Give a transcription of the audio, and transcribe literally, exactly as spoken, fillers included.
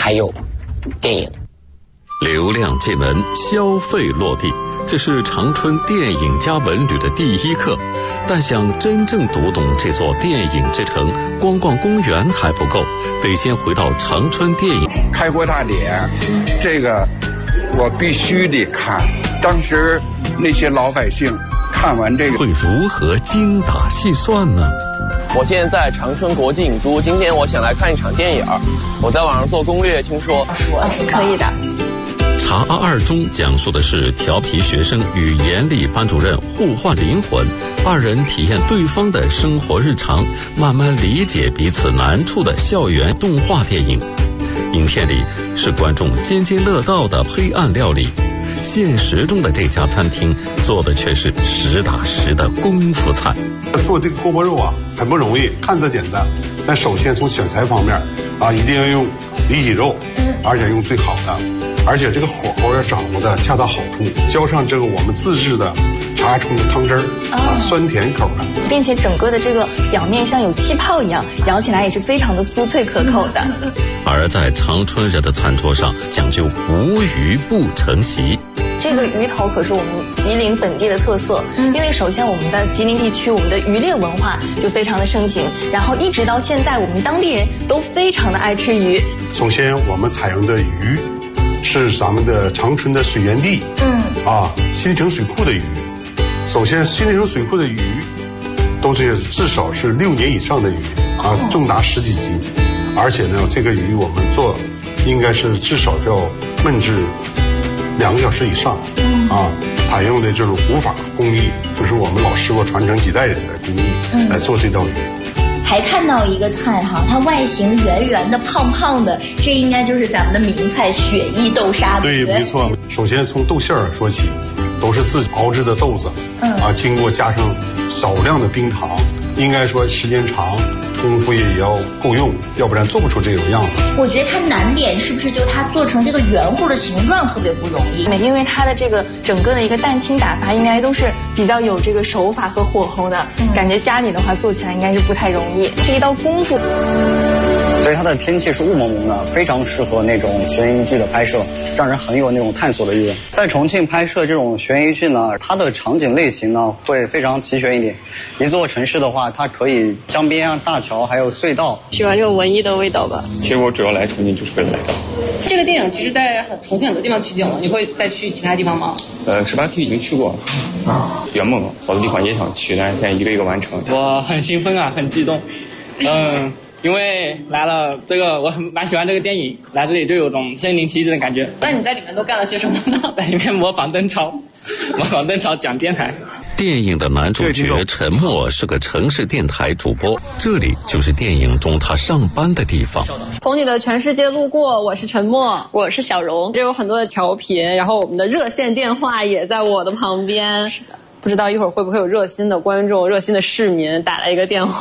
还有电影。 流量进门，消费落地，这是长春电影家文旅的第一课。但想真正读懂这座电影之城，光逛公园还不够，得先回到长春电影开国大典，这个我必须得看。当时那些老百姓看完这个会如何精打细算呢？ 我现在在长春国际影都，今天我想来看一场电影。我在网上做攻略，听说可以的。 查二中讲述的是调皮学生与严厉班主任互换灵魂，二人体验对方的生活日常，慢慢理解彼此难处的校园动画电影。影片里是观众津津乐道的黑暗料理，现实中的这家餐厅做的却是实打实的功夫菜。 做这个锅包肉啊很不容易，看着简单，但首先从选材方面啊，一定要用里脊肉，而且用最好的，而且这个火候要掌握的恰到好处，浇上这个我们自制的茶冲的汤汁儿啊，酸甜口的， 并且整个的这个表面像有气泡一样，咬起来也是非常的酥脆可口的。 而在长春人的餐桌上讲究无鱼不成席。 这个鱼头可是我们吉林本地的特色，嗯、因为首先我们的吉林地区，我们的渔猎文化就非常的盛行，然后一直到现在，我们当地人都非常的爱吃鱼。 首先，我们采用的鱼是咱们的长春的水源地，嗯，啊，新城水库的鱼。首先，新城水库的鱼都是至少是六年以上的鱼啊，重达十几斤，而且呢，这个鱼我们做应该是至少要焖制两个小时以上，啊，采用的这种古法工艺，就是我们老师傅传承几代人的工艺来做这道鱼。 还看到一个菜哈，它外形圆圆的、胖胖的，这应该就是咱们的名菜雪衣豆沙。 对，没错。首先从豆馅儿说起，都是自己熬制的豆子，嗯，啊，经过加上少量的冰糖，应该说时间长，功夫也要够用，要不然做不出这种样子。 我觉得它难点是不是就它做成这个圆乎的形状特别不容易？ 因为它的这个整个的一个蛋清打发，应该都是比较有这个手法和火候的，嗯、感觉家里的话做起来应该是不太容易，是一道功夫。 所以它的天气是雾蒙蒙的，非常适合那种悬疑剧的拍摄，让人很有那种探索的欲望。在重庆拍摄这种悬疑剧呢，它的场景类型呢会非常齐全一点。一座城市的话，它可以江边啊、大桥还有隧道。 喜欢这种文艺的味道吧。 其实我主要来重庆就是为了来到。 这个电影其实在重庆很多地方取景了，你会再去其他地方吗？ 呃，十八区已经去过了，啊，圆梦好多地方也想去，但现在一个一个完成。 我很兴奋啊，很激动，嗯。因为来了这个，我很蛮喜欢这个电影，来这里就有种身临其境的感觉。 那你在里面都干了些什么呢？ 在里面模仿邓超，模仿邓超讲电台。 电影的男主角陈默是个城市电台主播，这里就是电影中他上班的地方。 从你的全世界路过，我是陈默，我是小荣，这有很多的调频，然后我们的热线电话也在我的旁边。是的，不知道一会儿会不会有热心的观众、热心的市民打来一个电话。